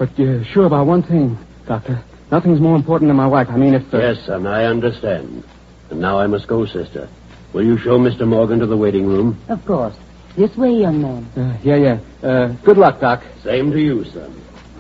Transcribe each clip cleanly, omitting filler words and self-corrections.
But you're sure about one thing, Doctor. Nothing's more important than my wife. I mean, if... Yes, son, I understand. And now I must go, sister. Will you show Mr. Morgan to the waiting room? Of course. This way, young man. Yeah. Good luck, Doc. Same to you, son.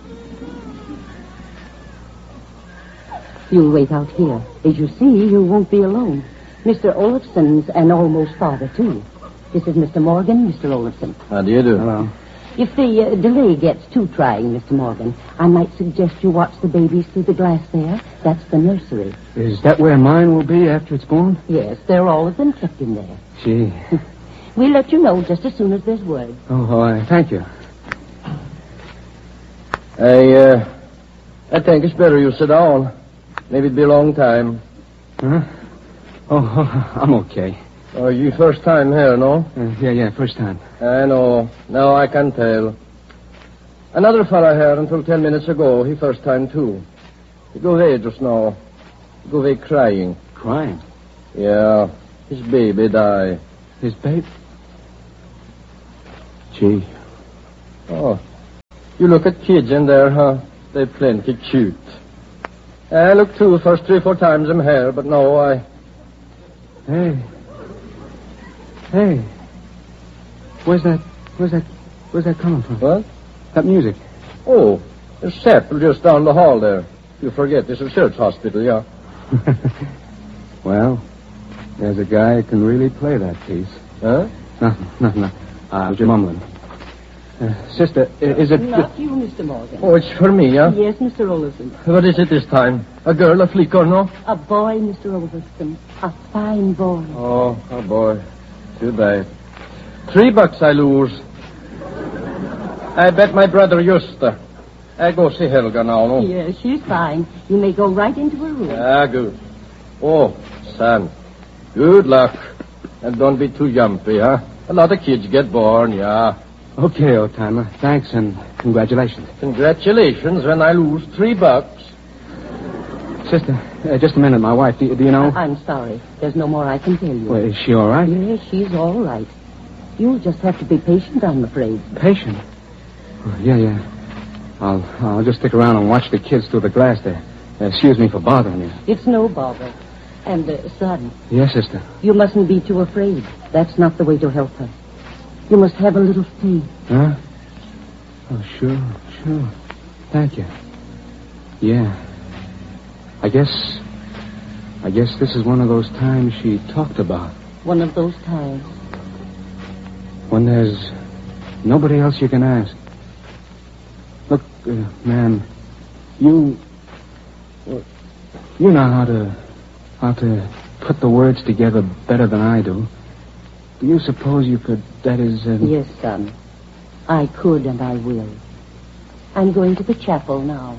You'll wait out here. As you see, you won't be alone. Mr. Olafson's an almost father, too. This is Mr. Morgan, Mr. Olafson. How do you do? Hello. If the delay gets too trying, Mr. Morgan, I might suggest you watch the babies through the glass there. That's the nursery. Is that where mine will be after it's born? Yes, they're all of them kept in there. Gee. We'll let you know just as soon as there's word. Thank you. I think it's better you sit down. Maybe it'll be a long time. Huh? I'm okay. Oh, you first time here, no? Yeah, first time. I know. Now I can tell. Another fella here until 10 minutes ago, he first time too. He go away just now. He go away crying. Crying? Yeah, his baby die. His baby? Gee. Oh, you look at kids in there, huh? They're plenty cute. I look too, first 3-4 times I'm here, but no, Hey. Where's that coming from? What? That music. Oh, there's Seppel just down the hall there. You forget, this is church hospital, yeah. Well, there's a guy who can really play that piece. Huh? Nothing. I was just mumbling. Sister, is it... Not you, Mr. Morgan. Oh, it's for me, yeah? Yes, Mr. Olafson. What is it this time? A girl, a flick, or no? A boy, Mr. Olafson. A fine boy. Oh, boy. Too bad. $3 I lose. I bet my brother Justa. I go see Helga now, no? Yes, she's fine. You may go right into her room. Ah, good. Oh, son. Good luck. And don't be too jumpy, huh? A lot of kids get born, yeah. Okay, old-timer. Thanks and congratulations. Congratulations when I lose $3. Sister, just a minute. My wife, do you know? I'm sorry. There's no more I can tell you. Well, is she all right? Yes, she's all right. You'll just have to be patient, I'm afraid. Patient? Oh, yeah. I'll just stick around and watch the kids through the glass there. Excuse me for bothering you. It's no bother. And, son. Yes, sister. You mustn't be too afraid. That's not the way to help her. You must have a little faith. Huh? Oh, sure. Thank you. Yeah. I guess this is one of those times she talked about. One of those times. When there's nobody else you can ask. Look, ma'am, you know how to put the words together better than I do. Do you suppose you could, that is... Yes, son. I could and I will. I'm going to the chapel now.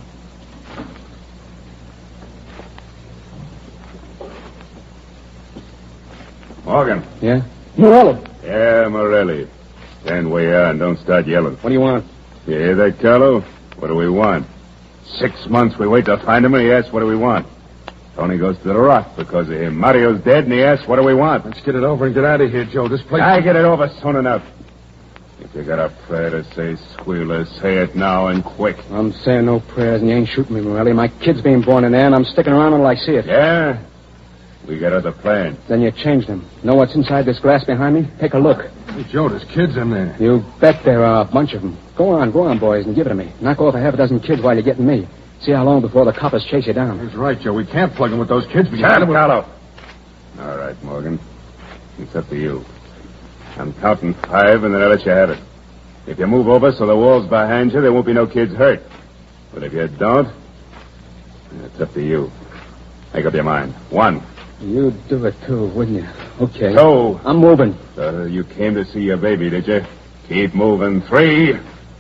Morgan. Yeah? Morelli. Yeah, Morelli. Stand where you are and don't start yelling. What do you want? You hear that, Carlo? What do we want? 6 months we wait to find him and he asks, what do we want? Tony goes to the rock because of him. Mario's dead and he asks, what do we want? Let's get it over and get out of here, Joe. This place... I get it over soon enough. If you got a prayer to say, squealer, say it now and quick. I'm saying no prayers and you ain't shooting me, Morelli. My kid's being born in there and I'm sticking around until I see it. Yeah? We got other plans. Then you changed them. Know what's inside this glass behind me? Take a look. Hey, Joe, there's kids in there. You bet there are a bunch of them. Go on, boys, and give it to me. Knock off a half a dozen kids while you're getting me. See how long before the coppers chase you down. He's right, Joe. We can't plug him with those kids. Shut up, Carlo. All right, Morgan. It's up to you. I'm counting 5, and then I'll let you have it. If you move over so the wall's behind you, there won't be no kids hurt. But if you don't, it's up to you. Make up your mind. 1. You'd do it, too, wouldn't you? Okay. 2. I'm moving. So you came to see your baby, did you? Keep moving. 3.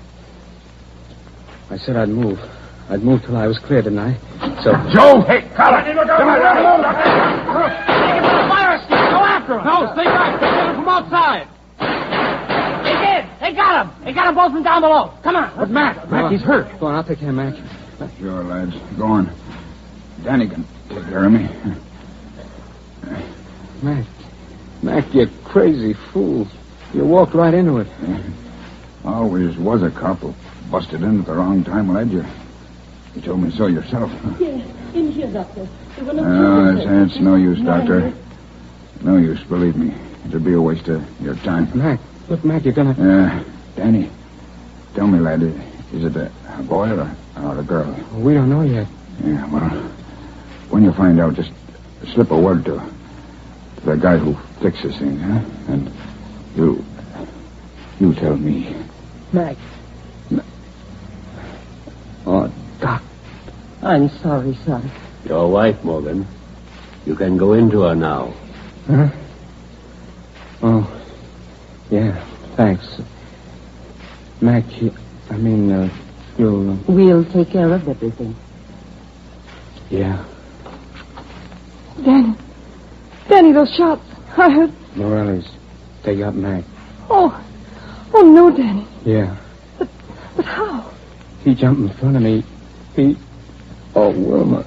I said I'd move. I'd move till I was clear, didn't I? So... Joe! Hey, Carlo! Come on! Take him from the fire escape. Go after him. No, stay back. They're coming from outside. They did. They got him. They got them both from down below. Come on. But Mac, he's hurt. Go on, I'll take care of Mac. Sure, lads. Go on. Danny can take care of me. Mac, you crazy fool. You walked right into it. Always was a cop of busted in at the wrong time, lad. You told me so yourself. Yes, in here, Doctor. It's no use, Doctor. No use, believe me. It'd be a waste of your time. Mac, look, Mac, you're gonna... Danny, tell me, lad, is it a boy or a girl? We don't know yet. Yeah, well, when you find out, just slip a word to the guy who fixes things, huh? And you tell me. Mac. Oh, Doc. I'm sorry, son. Your wife, Morgan. You can go into her now. Huh? Oh, yeah, thanks. Mac, you'll... We'll take care of everything. Yeah. Danny, those shots. I heard... Morelli's. They got Mac. Oh no, Danny. Yeah. But how? He jumped in front of me. Oh, Wilma.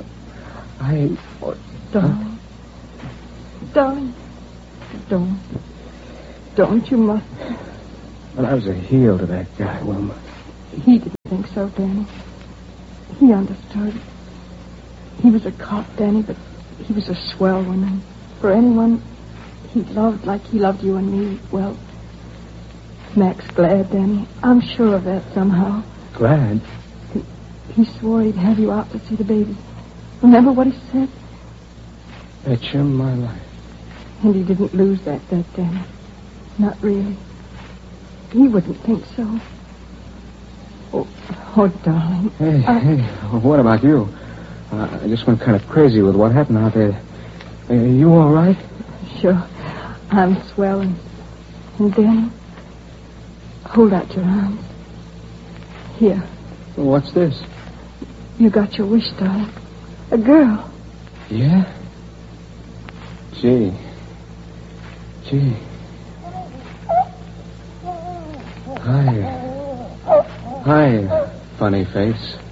Darling. Don't you must. Well, I was a heel to that guy, Wilma. He didn't think so, Danny. He understood. He was a cop, Danny, but he was a swell one. And for anyone he loved like he loved you and me, well, Mac's glad, Danny. I'm sure of that somehow. Glad? He swore he'd have you out to see the baby. Remember what he said? Bet you my life. And he didn't lose that bet, Danny. Not really. He wouldn't think so. Oh, darling. Hey, what about you? I just went kind of crazy with what happened out there. Are you all right? Sure. I'm swell. And Danny, hold out your arms. Here. What's this? You got your wish, darling. A girl. Yeah? Gee. Hi, funny face.